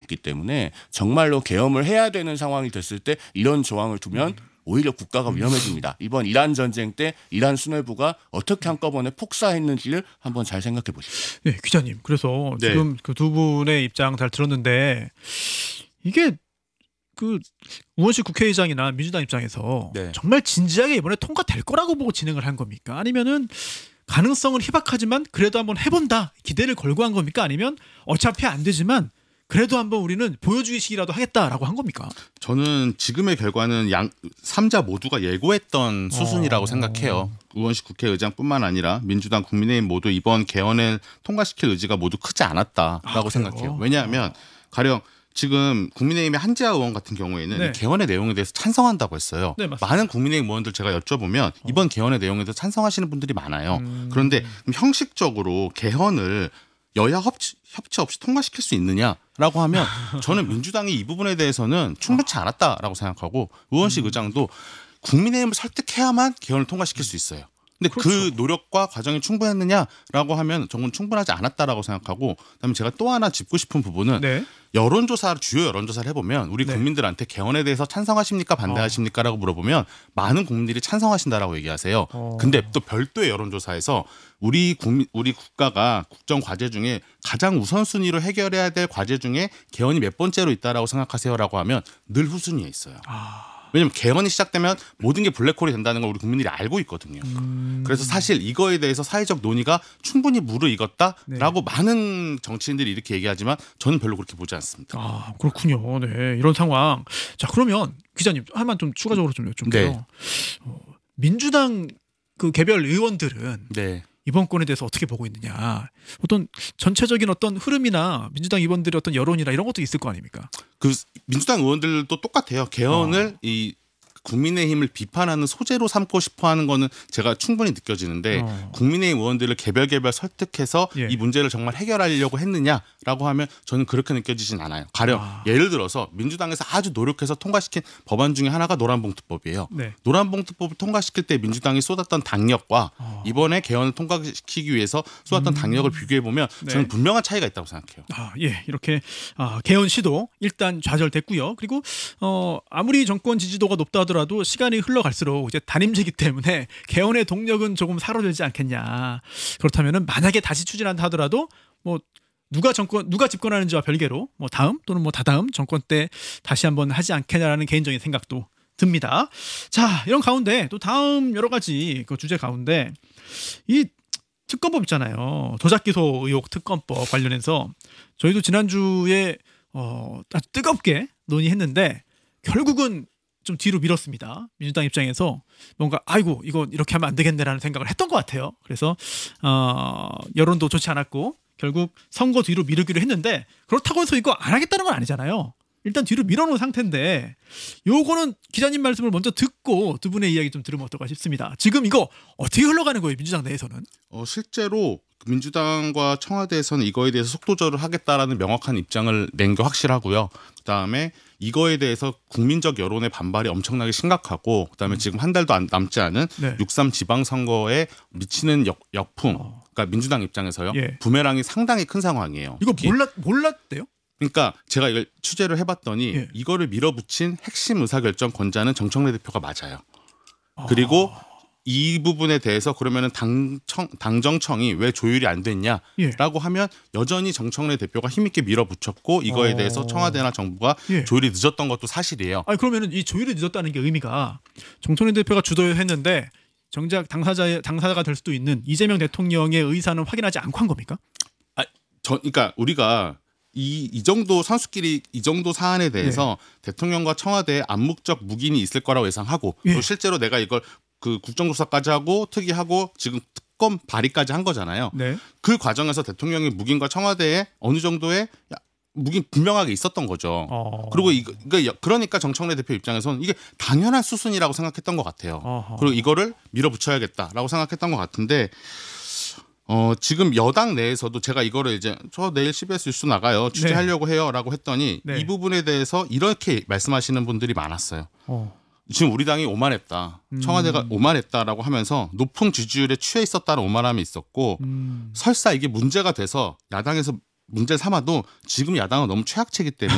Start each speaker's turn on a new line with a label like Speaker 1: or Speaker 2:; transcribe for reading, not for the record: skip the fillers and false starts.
Speaker 1: 있기 때문에 정말로 계엄을 해야 되는 상황이 됐을 때 이런 조항을 두면 오히려 국가가 위험해집니다. 이번 이란 전쟁 때 이란 수뇌부가 어떻게 한꺼번에 폭사했는지를 한번 잘 생각해 보십시오.
Speaker 2: 네, 기자님. 그래서
Speaker 3: 네.
Speaker 2: 지금 그 두 분의 입장 잘 들었는데 이게 그 우원식 국회의장이나 민주당 입장에서
Speaker 1: 네.
Speaker 2: 정말 진지하게 이번에 통과될 거라고 보고 진행을 한 겁니까? 아니면은 가능성은 희박하지만 그래도 한번 해본다 기대를 걸고 한 겁니까? 아니면 어차피 안 되지만 그래도 한번 우리는 보여주기식이라도 하겠다라고 한 겁니까?
Speaker 3: 저는 지금의 결과는 양 3자 모두가 예고했던 수순이라고 생각해요. 우원식 국회의장뿐만 아니라 민주당, 국민의힘 모두 이번 개헌을 통과시킬 의지가 모두 크지 않았다라고 생각해요. 왜냐하면 가령 지금 국민의힘의 한지아 의원 같은 경우에는
Speaker 2: 네.
Speaker 3: 이 개헌의 내용에 대해서 찬성한다고 했어요.
Speaker 2: 네, 맞습니다.
Speaker 3: 많은 국민의힘 의원들 제가 여쭤보면 이번 개헌의 내용에 대해서 찬성하시는 분들이 많아요. 그런데 형식적으로 개헌을 여야 협치 없이 통과시킬 수 있느냐라고 하면 저는 민주당이 이 부분에 대해서는 충분치 않았다라고 생각하고 우원식 의장도 국민의힘을 설득해야만 개헌을 통과시킬 수 있어요. 근데
Speaker 2: 그렇죠.
Speaker 3: 그 노력과 과정이 충분했느냐라고 하면 저는 충분하지 않았다라고 생각하고 그다음에 제가 또 하나 짚고 싶은 부분은
Speaker 2: 네.
Speaker 3: 주요 여론조사를 해보면 우리
Speaker 2: 네.
Speaker 3: 국민들한테 개헌에 대해서 찬성하십니까 반대하십니까라고 물어보면 많은 국민들이 찬성하신다라고 얘기하세요. 근데 또 별도의 여론조사에서 우리 국가가 국정 과제 중에 가장 우선순위로 해결해야 될 과제 중에 개헌이 몇 번째로 있다라고 생각하세요라고 하면 늘 후순위에 있어요. 왜냐하면 개헌이 시작되면 모든 게 블랙홀이 된다는 걸 우리 국민들이 알고 있거든요. 그래서 사실 이거에 대해서 사회적 논의가 충분히 무르익었다라고 많은 정치인들이 이렇게 얘기하지만 저는 별로 그렇게 보지 않습니다.
Speaker 2: 아, 그렇군요. 네, 이런 상황. 자, 그러면 기자님 하나만 좀 추가적으로 좀 여쭤볼게요.
Speaker 3: 네.
Speaker 2: 민주당 그 개별 의원들은
Speaker 3: 네.
Speaker 2: 이번 건에 대해서 어떻게 보고 있느냐? 어떤 전체적인 어떤 흐름이나 민주당 의원들의 어떤 여론이나 이런 것도 있을 거 아닙니까?
Speaker 3: 그 민주당 의원들도 똑같아요. 개헌을 이 국민의힘을 비판하는 소재로 삼고 싶어하는 거는 제가 충분히 느껴지는데 국민의힘 의원들을 개별 설득해서
Speaker 2: 예.
Speaker 3: 이 문제를 정말 해결하려고 했느냐라고 하면 저는 그렇게 느껴지진 않아요. 가령 예를 들어서 민주당에서 아주 노력해서 통과시킨 법안 중에 하나가 노란봉투법이에요.
Speaker 2: 네.
Speaker 3: 노란봉투법을 통과시킬 때 민주당이 쏟았던 당력과 이번에 개헌을 통과시키기 위해서 쏟았던 당력을 비교해 보면 저는
Speaker 2: 네.
Speaker 3: 분명한 차이가 있다고 생각해요.
Speaker 2: 예, 이렇게 개헌 시도 일단 좌절됐고요. 그리고 아무리 정권 지지도가 높다 하더라도 시간이 흘러갈수록 이제 단임제이기 때문에 개헌의 동력은 조금 사라지지 않겠냐. 그렇다면은 만약에 다시 추진한다 하더라도 뭐 누가 집권하는지와 별개로 뭐 다음 또는 뭐 다다음 정권 때 다시 한번 하지 않겠냐라는 개인적인 생각도 듭니다. 자, 이런 가운데 또 다음 여러 가지 그 주제 가운데 이 특검법 있잖아요. 도작기소 의혹 특검법 관련해서 저희도 지난주에 아주 뜨겁게 논의했는데 결국은 좀 뒤로 미뤘습니다. 민주당 입장에서 뭔가 아이고 이거 이렇게 하면 안 되겠네라는 생각을 했던 것 같아요. 그래서 여론도 좋지 않았고 결국 선거 뒤로 미루기로 했는데 그렇다고 해서 이거 안 하겠다는 건 아니잖아요. 일단 뒤로 밀어놓은 상태인데 요거는 기자님 말씀을 먼저 듣고 두 분의 이야기 좀 들으면 어떨까 싶습니다. 지금 이거 어떻게 흘러가는 거예요, 민주당 내에서는?
Speaker 3: 실제로 민주당과 청와대에서는 이거에 대해서 속도조절을 하겠다라는 명확한 입장을 낸 게 확실하고요. 그다음에 이거에 대해서 국민적 여론의 반발이 엄청나게 심각하고 그다음에 지금 한 달도 남지 않은
Speaker 2: 네.
Speaker 3: 6.3 지방선거에 미치는 역풍 그러니까 민주당 입장에서요.
Speaker 2: 예.
Speaker 3: 부메랑이 상당히 큰 상황이에요.
Speaker 2: 이거
Speaker 3: 특히.
Speaker 2: 몰랐대요?
Speaker 3: 그러니까 제가 이걸 취재를 해봤더니
Speaker 2: 예.
Speaker 3: 이거를 밀어붙인 핵심 의사결정권자는 정청래 대표가 맞아요. 그리고 이 부분에 대해서 그러면은 당정청이 왜 조율이 안 됐냐라고
Speaker 2: 예.
Speaker 3: 하면 여전히 정청래 대표가 힘있게 밀어붙였고 이거에 대해서 청와대나 정부가
Speaker 2: 예.
Speaker 3: 조율이 늦었던 것도 사실이에요.
Speaker 2: 아니 그러면은 이 조율이 늦었다는 게 의미가 정청래 대표가 주도했는데 정작 당사자가 될 수도 있는 이재명 대통령의 의사는 확인하지 않고 한 겁니까?
Speaker 3: 그러니까 우리가 이 정도 선수끼리 이 정도 사안에 대해서 대통령과 청와대에 암묵적 묵인이 있을 거라고 예상하고 또 실제로 내가 이걸 그 국정조사까지 하고 특위하고 지금 특검 발의까지 한 거잖아요.
Speaker 2: 네.
Speaker 3: 그 과정에서 대통령의 묵인과 청와대에 어느 정도의 묵인 분명하게 있었던 거죠. 그리고 그러니까 정청래 대표 입장에서는 이게 당연한 수순이라고 생각했던 것 같아요. 그리고 이거를 밀어붙여야겠다라고 생각했던 것 같은데 지금 여당 내에서도 제가 이거를 이제 저 내일 CBS 뉴스 나가요. 취재하려고 해요라고 했더니 이 부분에 대해서 이렇게 말씀하시는 분들이 많았어요. 지금 우리 당이 오만했다. 청와대가 오만했다라고 하면서 높은 지지율에 취해 있었다는 오만함이 있었고 설사 이게 문제가 돼서 야당에서 문제를 삼아도 지금 야당은 너무 최악체이기 때문에